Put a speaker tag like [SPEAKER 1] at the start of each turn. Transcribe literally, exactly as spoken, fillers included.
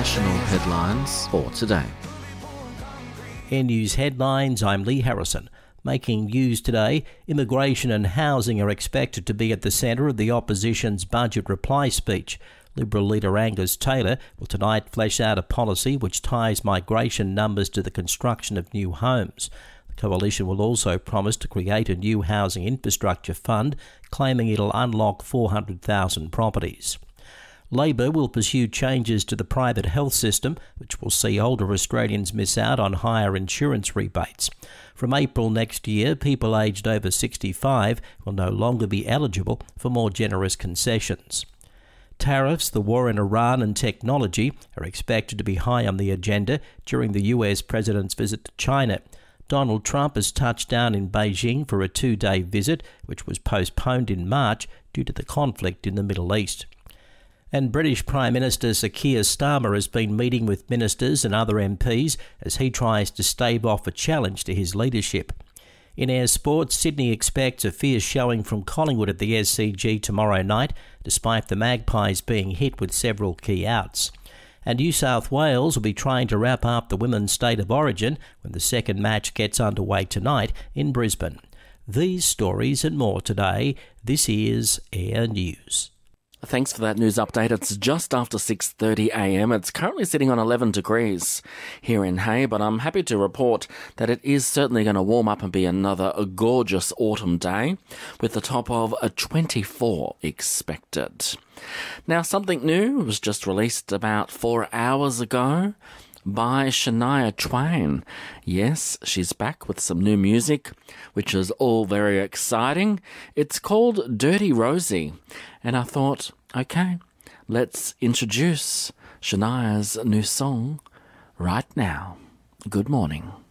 [SPEAKER 1] national headlines for today.
[SPEAKER 2] In news headlines, I'm Lee Harrison. Making news today, immigration and housing are expected to be at the centre of the opposition's budget reply speech. Liberal leader Angus Taylor will tonight flesh out a policy which ties migration numbers to the construction of new homes. The coalition will also promise to create a new housing infrastructure fund, claiming it'll unlock four hundred thousand properties. Labor will pursue changes to the private health system, which will see older Australians miss out on higher insurance rebates. From April next year, people aged over sixty-five will no longer be eligible for more generous concessions. Tariffs, the war in Iran and technology are expected to be high on the agenda during the U S president's visit to China. Donald Trump has touched down in Beijing for a two-day visit, which was postponed in March due to the conflict in the Middle East. And British Prime Minister Sir Keir Starmer has been meeting with ministers and other M Ps as he tries to stave off a challenge to his leadership. In air sports, Sydney expects a fierce showing from Collingwood at the S C G tomorrow night, despite the Magpies being hit with several key outs. And New South Wales will be trying to wrap up the Women's State of Origin when the second match gets underway tonight in Brisbane. These stories and more today. This is Air News.
[SPEAKER 3] Thanks for that news update. It's just after six thirty a m. It's currently sitting on eleven degrees here in Hay, but I'm happy to report that it is certainly going to warm up and be another gorgeous autumn day with the top of a twenty-four expected. Now, something new was just released about four hours ago by Shania Twain. Yes, she's back with some new music, which is all very exciting. It's called Dirty Rosie, and I thought, okay, let's introduce Shania's new song right now. Good morning.